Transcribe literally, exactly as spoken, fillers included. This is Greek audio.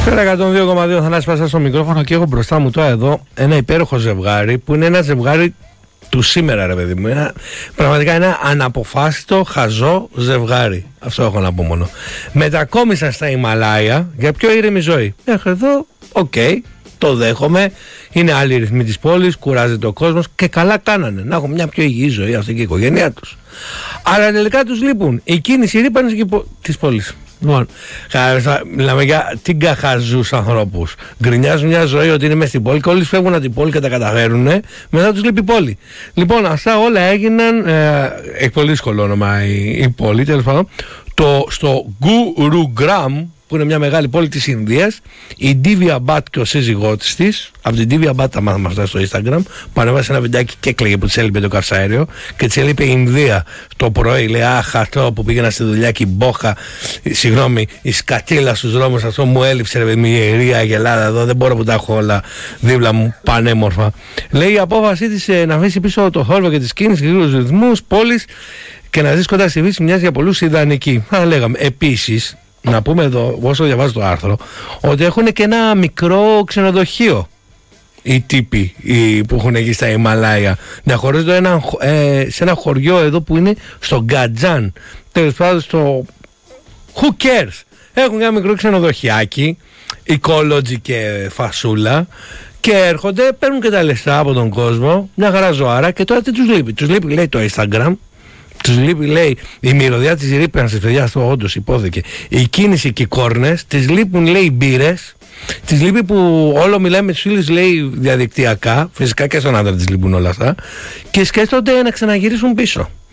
Πέρα εκατόν δύο κόμμα δύο Θανάση Πάσα στο μικρόφωνο και έχω μπροστά μου τώρα εδώ ένα υπέροχο ζευγάρι που είναι ένα ζευγάρι του σήμερα, ρε παιδί μου. Ένα, πραγματικά ένα αναποφάσιστο, χαζό ζευγάρι. Αυτό έχω να πω μόνο. Μετακόμισαν στα Ιμαλάια για πιο ήρεμη ζωή. Μέχρι εδώ, οκ, okay, το δέχομαι. Είναι άλλοι ρυθμοί της πόλης, κουράζεται ο κόσμος και καλά κάνανε να έχουν μια πιο υγιή ζωή αυτή και η οικογένειά τους. Αλλά τελικά τους λείπουν η κίνηση ρήπανσης της πόλης. Λοιπόν, μιλάμε για την καχαζούς ανθρώπους. Γκρινιάζουν μια ζωή ότι είναι μέσα στην πόλη και όλοι φεύγουν από την πόλη και τα καταφέρουν. Μετά τους λείπει η πόλη. Λοιπόν, αυτά όλα έγιναν. Ε, έχει πολύ δύσκολο όνομα η, η πόλη, τέλος πάντων. Το, στο Gurugram, που είναι μια μεγάλη πόλη της Ινδίας, η Divya Bhatt και ο σύζυγός της, από την Divya Bhatt τα μάθαμε αυτά στο Instagram, που ανέβασε ένα βιντεάκι και έκλαιγε που της έλειπε το καυσαέριο και της έλειπε η Ινδία το πρωί. Λέει, αχ, αυτό που πήγαινα στη δουλειά και η μπόχα, συγγνώμη, η σκατήλα στους δρόμους, αυτό μου έλειψε, ρε, η ιερία, η Ελλάδα εδώ, δεν μπορώ που τα έχω όλα δίπλα μου πανέμορφα. Λέει, η απόφασή της ε, να αφήσει πίσω το θόρυβο και τις κίνησης και τους ρυθμούς πόλης και να ζήσει κοντά στη φύση μοιάζει για πολλούς ιδανική. Θα λέγαμε επίσης. Να πούμε εδώ, όσο διαβάζω το άρθρο, ότι έχουν και ένα μικρό ξενοδοχείο οι τύποι οι, που έχουν εκεί στα Ιμαλάια. Διαχωρίζονται ένα, ε, σε ένα χωριό εδώ που είναι στο Γκατζάν. Τέλος πάντων, στο Who cares? Έχουν ένα μικρό ξενοδοχιάκι, ecology και φασούλα, και έρχονται, παίρνουν και τα λεφτά από τον κόσμο, μια χαρά ζωάρα, και τώρα τι τους λείπει? Τους λείπει, λέει, το Instagram. Τους λείπει, λέει, η μυρωδιά της ρήπανσης, παιδιά, αυτό όντως υπόθηκε. Η κίνηση και οι κόρνες, τις λείπουν, λέει, οι μπύρες, τις λείπει που όλο μιλάει με τους φίλους, λέει, διαδικτυακά, φυσικά και στον άντρα τις λείπουν όλα αυτά, και σκέφτονται να ξαναγυρίσουν πίσω.